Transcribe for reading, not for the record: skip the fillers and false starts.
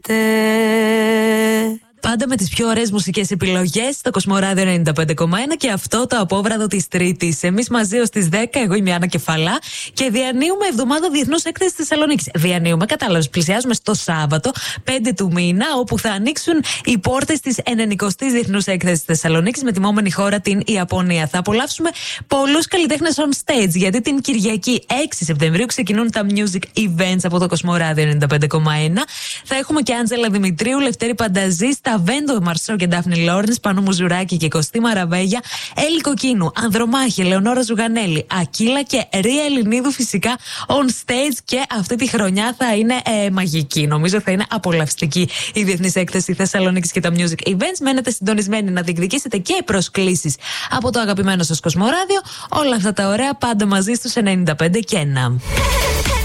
Πάντα με τις πιο ωραίες μουσικές επιλογές στο Κοσμοράδιο 95,1 και αυτό το απόβραδο της Τρίτης. Εμείς μαζί ως τις 10, εγώ είμαι η Άννα Κεφαλά και διανύουμε εβδομάδα Διεθνούς Έκθεσης Θεσσαλονίκης. Διανύουμε, κατάλαβες, πλησιάζουμε στο Σάββατο 5 του μήνα, όπου θα ανοίξουν οι πόρτες της 90ης Διεθνούς Έκθεσης Θεσσαλονίκης με τιμόμενη χώρα την Ιαπωνία. Θα απολαύσουμε πολλούς καλλιτέχνες on stage, γιατί την Κυριακή 6 Σεπτεμβρίου ξεκινούν τα music events από το Κοσμοράδιο 95,1. Θα έχουμε και Άντζελα Δημητρίου, Λευτέρη Πανταζή, Βέντο Μαρσό και Ντάφνη Λόρνς, Πάνο Μουζουράκη και Κωστή Μαραβέγια, Έλλη Κοκκίνου, Ανδρομάχη, Λεωνόρα Ζουγανέλη, Ακύλα και Ρία Ελληνίδου φυσικά on stage. Και αυτή τη χρονιά θα είναι μαγική. Νομίζω θα είναι απολαυστική η Διεθνής Έκθεση Θεσσαλονίκης και τα music events. Μένετε συντονισμένοι να διεκδικήσετε και προσκλήσεις από το αγαπημένο σας Κοσμοράδιο. Όλα αυτά τα ωραία πάντα μαζί στους 95 και 1.